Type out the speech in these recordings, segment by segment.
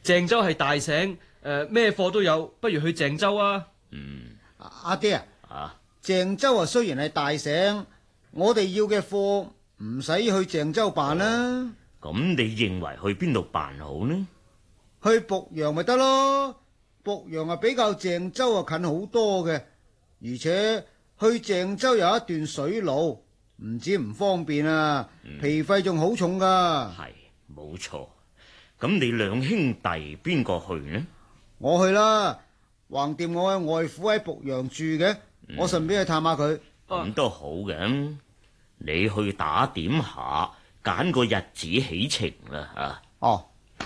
鄭州係大省，咩貨都有，不如去鄭州啊。 阿爹啊，鄭州啊雖然係大省，我哋要嘅貨唔使去鄭州辦啦。 咁你認為去邊度辦好呢？ 去濮陽咪得咯，濮陽啊比較鄭州啊近好多嘅，而且去鄭州有一段水路，唔止唔方便啊，皮費仲好重噶。 係，冇錯。咁你兩兄弟邊個去呢？ 我去啦，橫掂我嘅外父喺濮陽住嘅，我順便去探下佢。 咁都好嘅，你去打點下，揀個日子起程啦吓。 哦，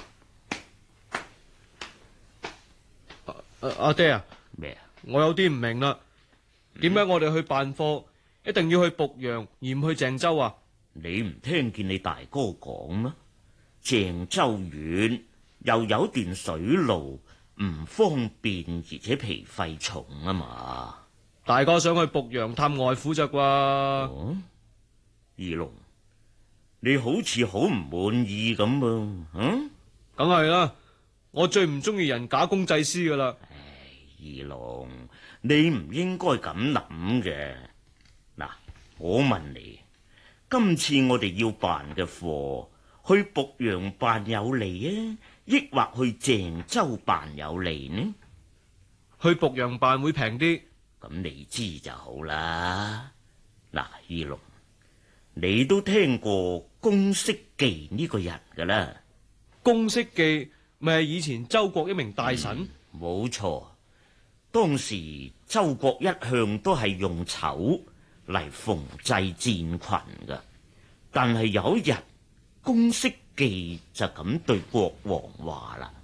阿爹啊， 咩啊？ 我有啲唔明啦，點解我哋去辦貨一定要去濮陽而唔去鄭州啊？ 你唔聽見你大哥講咩？鄭州遠，又有段水路，唔方便，而且皮費重啊嘛。 大哥想去濮陽探外父咋啩？ 哦，二龍，你好似好唔滿意咁噃， 梗係啦，我最唔中意人假公濟私噶啦。 二龍，你唔應該咁諗嘅。嗱，我問你，今次我哋要辦嘅貨，去濮陽辦有利啊，抑或去鄭州辦有利呢？ 去濮陽辦會平啲。 咁你知就好啦。嗱，二龍，你都聽過公式記呢個人噶啦？ 公式記咪係以前周國一名大臣？ 冇錯，當時周國一向都係用綢嚟縫製戰裙噶，但係有一日，公式記就咁對國王話啦：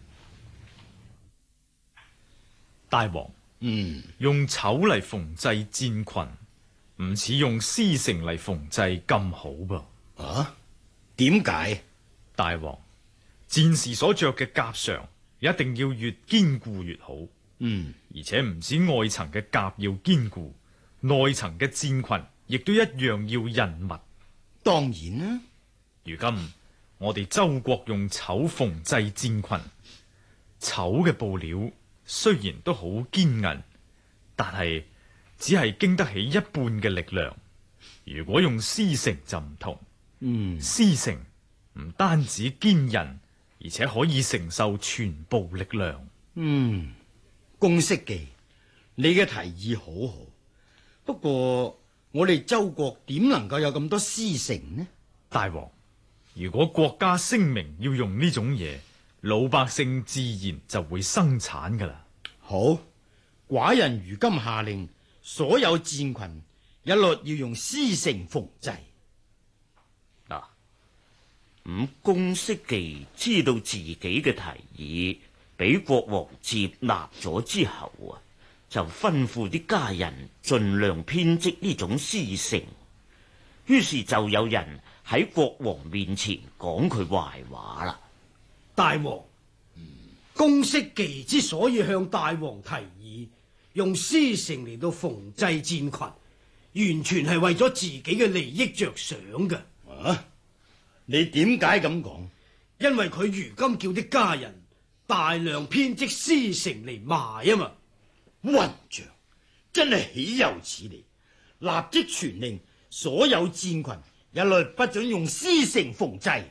大王，用綢嚟縫製戰裙，唔似用絲繩嚟縫製咁好噃。 啊？點解？ 大王，戰士所着嘅甲裳一定要越堅固越好。而且唔止外層嘅甲要堅固，內層嘅戰裙亦都一樣要韌密。 當然啦。 如今我哋周國用綢縫製戰裙，綢嘅布料雖然都好堅韌，但係只係經得起一半嘅力量。如果用絲繩就唔同，絲繩唔單止堅韌，而且可以承受全部力量。 公式記，你嘅提議好好，不過我哋周國點能夠有咁多絲繩呢？ 大王，如果國家聲明要用呢種嘢，老百姓自然就會生產噶啦。 好，寡人如今下令，所有戰裙一律要用絲繩縫製。 嗱，咁公式記知道自己嘅提議俾國王接納咗之後啊，就吩咐啲家人盡量編織呢種絲繩。於是就有人喺國王面前講佢壞話啦。 大王，公式記之所以向大王提議用絲繩嚟到縫製戰裙，完全係為咗自己嘅利益着想嘅。 啊？你點解咁講？ 因為佢如今叫啲家人大量編織絲繩嚟賣啊嘛。 混賬，真係豈有此理！立即傳令所有戰裙一律不准用絲繩縫製。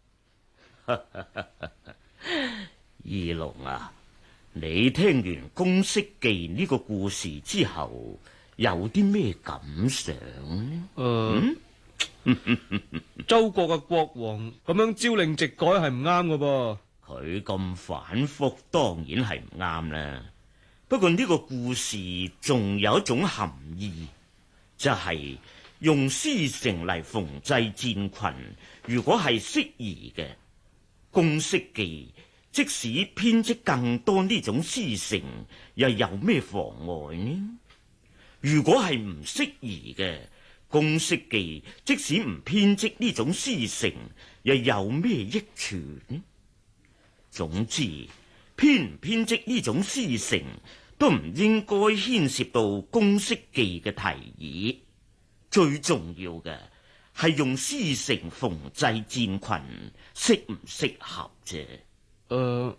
二龍啊，你聽完公式記呢個故事之後，有啲咩感想呢？ 周國嘅國王咁樣朝令夕改係唔啱㗎噃。 佢咁反覆，當然係唔啱啦。不過呢個故事仲有一種含義，就係用絲繩嚟縫製戰裙，如果係適宜嘅，公式記即使編織更多呢種絲繩，又有咩妨礙呢？如果係唔適宜嘅，公式記即使唔編織呢種絲繩，又有咩益處呢？總之，編唔編織呢種絲繩都唔應該牽涉到公式記嘅提議。最重要嘅係用絲繩縫製戰裙適唔適合啫。